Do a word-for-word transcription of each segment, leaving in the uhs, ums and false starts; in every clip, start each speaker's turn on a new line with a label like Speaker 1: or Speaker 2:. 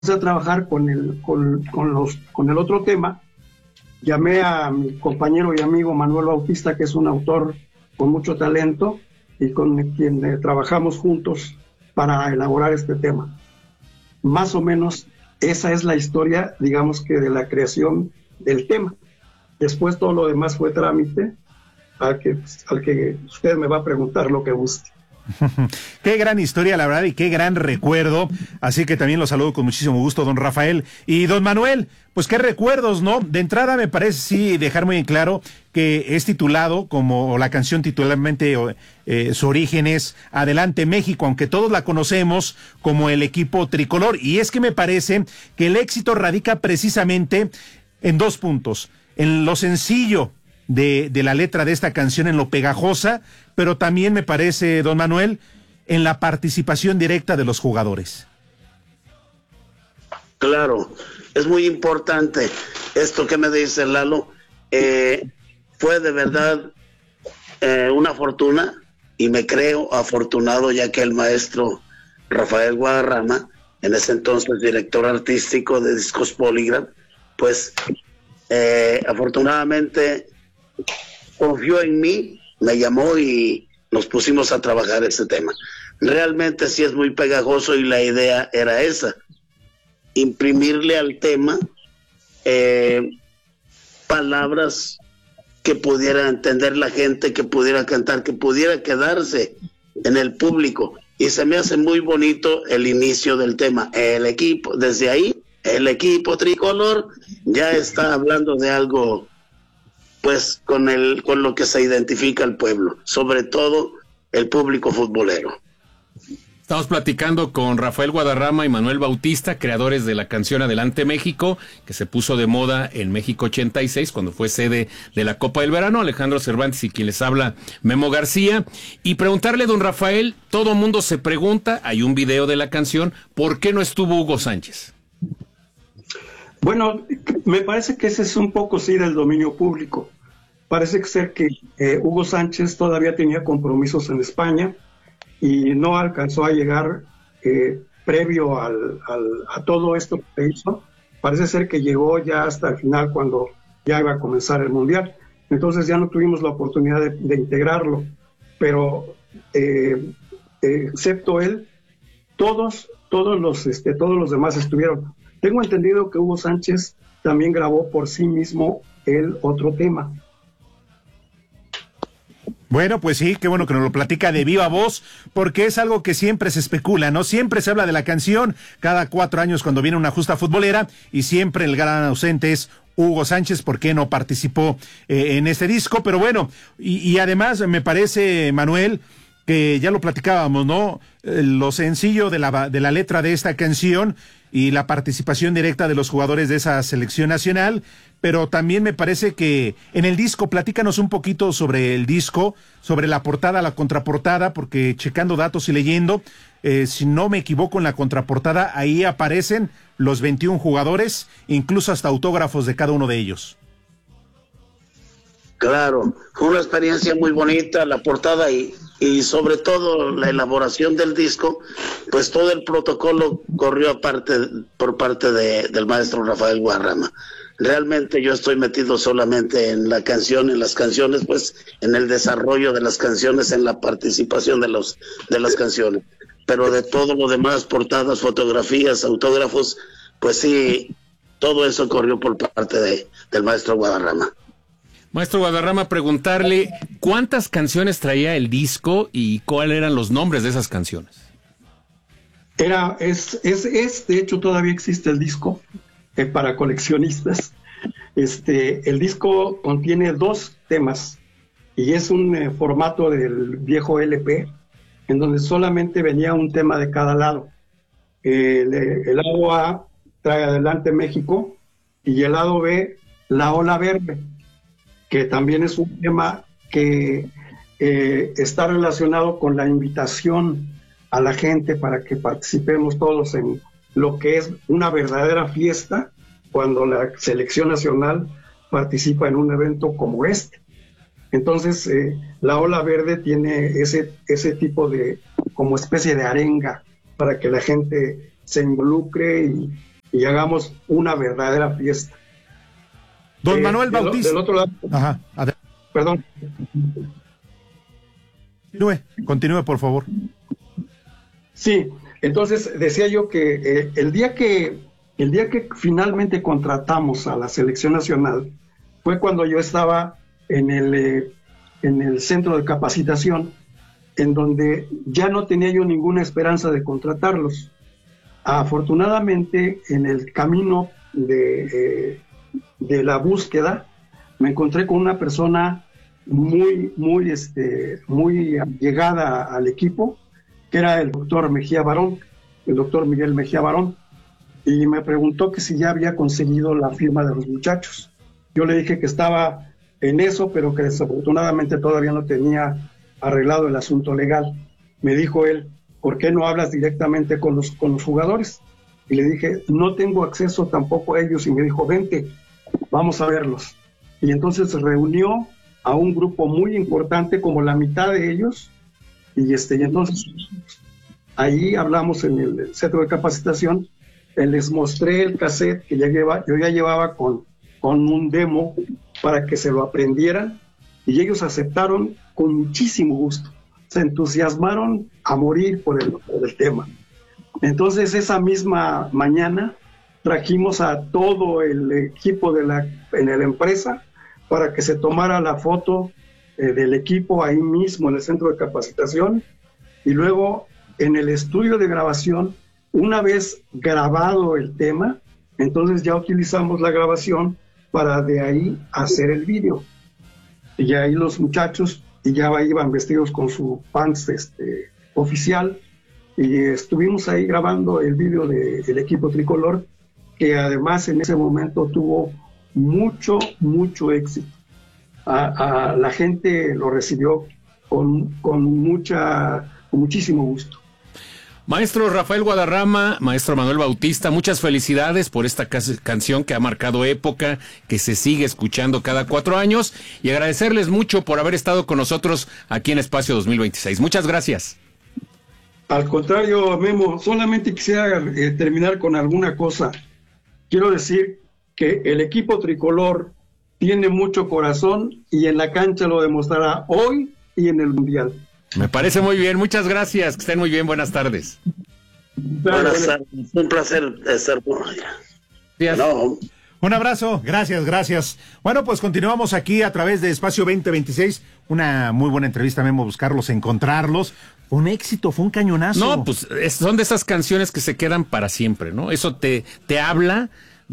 Speaker 1: a trabajar con el, con, con, los, con el otro tema, llamé a mi compañero y amigo Manuel Bautista, que es un autor con mucho talento y con quien eh, trabajamos juntos para elaborar este tema. Más o menos esa es la historia, digamos que de la creación del tema. Después todo lo demás fue trámite al que, al que usted me va a preguntar lo que guste.
Speaker 2: Qué gran historia, la verdad, y qué gran recuerdo. Así que también lo saludo con muchísimo gusto, don Rafael. Y don Manuel, pues qué recuerdos, ¿no? De entrada me parece sí dejar muy en claro que es titulado como la canción titularmente, eh, su origen es Adelante México, aunque todos la conocemos como el equipo tricolor. Y es que me parece que el éxito radica precisamente en dos puntos: en lo sencillo de, de la letra de esta canción, en lo pegajosa, pero también me parece, don Manuel, en la participación directa de los jugadores.
Speaker 3: Claro, es muy importante esto que me dice Lalo. Eh, fue de verdad eh, una fortuna, y me creo afortunado, ya que el maestro Rafael Guadarrama, en ese entonces director artístico de Discos Polygram, pues eh, afortunadamente confió en mí, me llamó y nos pusimos a trabajar ese tema. Realmente sí es muy pegajoso, y la idea era esa: imprimirle al tema eh, palabras que pudiera entender la gente, que pudiera cantar, que pudiera quedarse en el público. Y se me hace muy bonito el inicio del tema. El equipo, desde ahí, el equipo tricolor ya está hablando de algo, pues con el con lo que se identifica el pueblo, sobre todo el público futbolero.
Speaker 4: Estamos platicando con Rafael Guadarrama y Manuel Bautista, creadores de la canción Adelante México, que se puso de moda en México ochenta y seis, cuando fue sede de la Copa del Verano. Alejandro Cervantes y quien les habla, Memo García. Y preguntarle, don Rafael, todo mundo se pregunta, hay un video de la canción, ¿por qué no estuvo Hugo Sánchez?
Speaker 1: Bueno, me parece que ese es un poco sí del dominio público. Parece ser que eh, Hugo Sánchez todavía tenía compromisos en España y no alcanzó a llegar eh, previo al, al, a todo esto que hizo. Parece ser que llegó ya hasta el final, cuando ya iba a comenzar el Mundial. Entonces ya no tuvimos la oportunidad de, de integrarlo. Pero eh, eh, excepto él, todos, todos los, este, todos los demás estuvieron. Tengo entendido que Hugo Sánchez también grabó por sí mismo el otro tema.
Speaker 2: Bueno, pues sí, qué bueno que nos lo platica de viva voz, porque es algo que siempre se especula, ¿no? Siempre se habla de la canción cada cuatro años cuando viene una justa futbolera, y siempre el gran ausente es Hugo Sánchez, ¿por qué no participó eh, en este disco? Pero bueno, y, y además me parece, Manuel, que ya lo platicábamos, ¿no? Eh, lo sencillo de la, de la letra de esta canción y la participación directa de los jugadores de esa selección nacional, pero también me parece que en el disco, platícanos un poquito sobre el disco, sobre la portada, la contraportada, porque checando datos y leyendo, eh, si no me equivoco, en la contraportada ahí aparecen los veintiún jugadores, incluso hasta autógrafos de cada uno de ellos.
Speaker 3: Claro, fue una experiencia muy bonita la portada, y, y sobre todo la elaboración del disco, pues todo el protocolo corrió aparte, por parte de, del maestro Rafael Guadarrama. Realmente yo estoy metido solamente en la canción, en las canciones, pues en el desarrollo de las canciones, en la participación de los de las canciones. Pero de todo lo demás, portadas, fotografías, autógrafos, pues sí, todo eso corrió por parte de, del maestro Guadarrama.
Speaker 4: Maestro Guadarrama, preguntarle cuántas canciones traía el disco y cuáles eran los nombres de esas canciones.
Speaker 1: Era, es, es, es, de hecho todavía existe el disco eh, para coleccionistas. Este, el disco contiene dos temas y es un eh, formato del viejo L P, en donde solamente venía un tema de cada lado. Eh, el, el lado A trae Adelante México, y el lado B, La Ola Verde, que también es un tema que eh, está relacionado con la invitación a la gente para que participemos todos en lo que es una verdadera fiesta cuando la selección nacional participa en un evento como este. Entonces, eh, La Ola Verde tiene ese, ese tipo de, como especie de arenga, para que la gente se involucre y, y hagamos una verdadera fiesta.
Speaker 2: Don
Speaker 1: Eh,
Speaker 2: Manuel
Speaker 1: del,
Speaker 2: Bautista.
Speaker 1: del otro lado,
Speaker 2: Ajá, adel-
Speaker 1: perdón.
Speaker 2: continúe, continúe, por favor.
Speaker 1: Sí, entonces decía yo que eh, el día que el día que finalmente contratamos a la selección nacional fue cuando yo estaba en el eh, en el centro de capacitación, en donde ya no tenía yo ninguna esperanza de contratarlos. Afortunadamente, en el camino de, eh, de la búsqueda, me encontré con una persona muy, muy, este, muy llegada al equipo, que era el doctor Mejía Barón, el doctor Miguel Mejía Barón, y me preguntó que si ya había conseguido la firma de los muchachos. Yo le dije que estaba en eso, pero que desafortunadamente todavía no tenía arreglado el asunto legal. Me dijo él, ¿por qué no hablas directamente con los, con los jugadores? Y le dije, no tengo acceso tampoco a ellos, y me dijo, vente, vamos a verlos. Y entonces reunió a un grupo muy importante, como la mitad de ellos, y, este, y entonces ahí hablamos en el centro de capacitación, eh, les mostré el cassette que ya lleva, yo ya llevaba con, con un demo para que se lo aprendieran, y ellos aceptaron con muchísimo gusto, se entusiasmaron a morir por el, por el tema. Entonces esa misma mañana trajimos a todo el equipo de la, en la empresa para que se tomara la foto eh, del equipo ahí mismo en el centro de capacitación, y luego en el estudio de grabación, una vez grabado el tema, entonces ya utilizamos la grabación para de ahí hacer el vídeo. Y ahí los muchachos y ya iban vestidos con su pants este, oficial, y estuvimos ahí grabando el vídeo de, del equipo tricolor, que además en ese momento tuvo mucho, mucho éxito. A, a la gente lo recibió con, con, mucha, con muchísimo gusto.
Speaker 4: Maestro Rafael Guadarrama, maestro Manuel Bautista, muchas felicidades por esta canción que ha marcado época, que se sigue escuchando cada cuatro años, y agradecerles mucho por haber estado con nosotros aquí en Espacio dos mil veintiséis. Muchas gracias.
Speaker 1: Al contrario, Memo, solamente quisiera eh, terminar con alguna cosa. Quiero decir que el equipo tricolor tiene mucho corazón, y en la cancha lo demostrará hoy y en el Mundial.
Speaker 4: Me parece muy bien, muchas gracias, que estén muy bien, buenas tardes.
Speaker 3: Buenas tardes, un placer estar por allá. No.
Speaker 2: Un abrazo, gracias, gracias. Bueno, pues continuamos aquí a través de Espacio veinte veintiséis, una muy buena entrevista, Memo, buscarlos, encontrarlos. Un éxito, fue un cañonazo.
Speaker 4: No, pues es, son de esas canciones que se quedan para siempre, ¿no? Eso te, te habla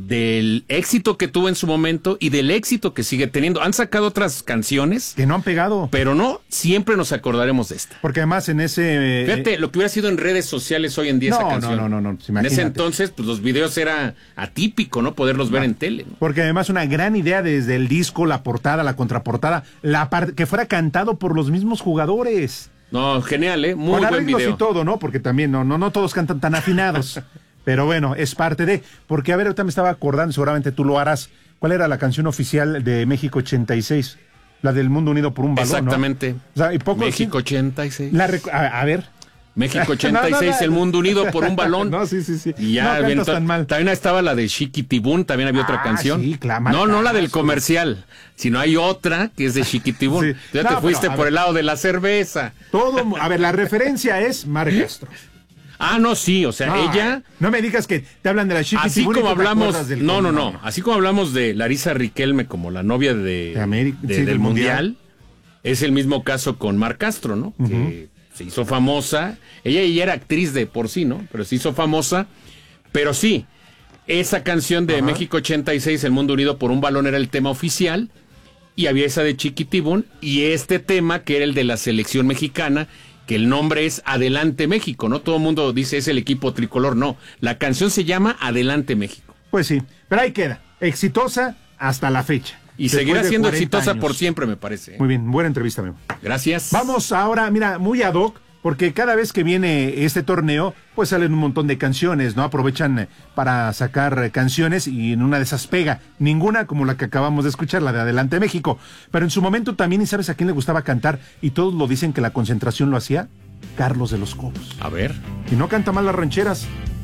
Speaker 4: del éxito que tuvo en su momento y del éxito que sigue teniendo. Han sacado otras canciones
Speaker 2: que no han pegado,
Speaker 4: pero no, siempre nos acordaremos de esta.
Speaker 2: Porque además en ese...
Speaker 4: Fíjate, eh, lo que hubiera sido en redes sociales hoy en día
Speaker 2: no,
Speaker 4: esa canción.
Speaker 2: No, no, no, no.
Speaker 4: En ese entonces, pues los videos era atípico, ¿no? Poderlos no. ver en tele, ¿no?
Speaker 2: Porque además una gran idea desde el disco, la portada, la contraportada, la parte que fuera cantado por los mismos jugadores.
Speaker 4: No, genial, ¿eh? Muy
Speaker 2: Con
Speaker 4: buen video.
Speaker 2: Y todo, ¿no? Porque también no, no, no todos cantan tan afinados. Pero bueno, es parte de... Porque, a ver, ahorita me estaba acordando, seguramente tú lo harás. ¿Cuál era la canción oficial de México ochenta y seis? La del Mundo Unido por un Balón,
Speaker 4: exactamente.
Speaker 2: ¿no? O sea, y poco,
Speaker 4: México
Speaker 2: sí,
Speaker 4: ochenta y seis.
Speaker 2: La rec... a, a ver...
Speaker 4: México ochenta y seis, no, no, no. El Mundo Unido por un balón.
Speaker 2: No, sí, sí, sí.
Speaker 4: Y ya
Speaker 2: no
Speaker 4: bien,
Speaker 2: tan mal.
Speaker 4: También estaba la de Chiquitibún, también había ah, otra canción.
Speaker 2: Sí, claro,
Speaker 4: no, no la del comercial, sino hay otra que es de Chiquitibún. Sí. Ya no, te fuiste pero, por ver, el lado de la cerveza.
Speaker 2: Todo, a ver, la referencia es Mar Castro.
Speaker 4: Ah, no, sí, o sea,
Speaker 2: no,
Speaker 4: ella...
Speaker 2: No me digas que te hablan de la Chiquitibún.
Speaker 4: Así como hablamos... No, no, no. Así como hablamos de Larisa Riquelme como la novia de,
Speaker 2: de América,
Speaker 4: de,
Speaker 2: sí,
Speaker 4: del,
Speaker 2: del mundial.
Speaker 4: mundial, es el mismo caso con Mar Castro, ¿no? Uh-huh. Que se hizo famosa. Ella ya era actriz de por sí, ¿no? Pero se hizo famosa. Pero sí, esa canción de uh-huh. México ochenta y seis, El Mundo Unido por un Balón, era el tema oficial. Y había esa de Chiquitibún. Y este tema, que era el de la selección mexicana, que el nombre es Adelante México, ¿no? Todo el mundo dice es el equipo tricolor, no. La canción se llama Adelante México.
Speaker 2: Pues sí, pero ahí queda. Exitosa hasta la fecha.
Speaker 4: Y seguirá siendo exitosa años. Por siempre, me parece.
Speaker 2: Muy bien, buena entrevista, Memo.
Speaker 4: Gracias.
Speaker 2: Vamos ahora, mira, muy ad hoc, porque cada vez que viene este torneo, pues salen un montón de canciones, ¿no? Aprovechan para sacar canciones y en una de esas pega. Ninguna como la que acabamos de escuchar, la de Adelante México. Pero en su momento también, ¿y sabes a quién le gustaba cantar? Y todos lo dicen que la concentración lo hacía. Carlos de los Cobos.
Speaker 4: A ver.
Speaker 2: Y no canta mal las rancheras.